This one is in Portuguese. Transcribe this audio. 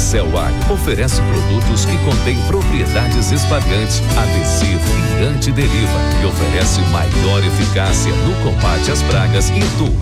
Celwag oferece produtos que contêm propriedades espalhantes, adesivo e antideriva e oferece maior eficácia no combate às pragas e doenças.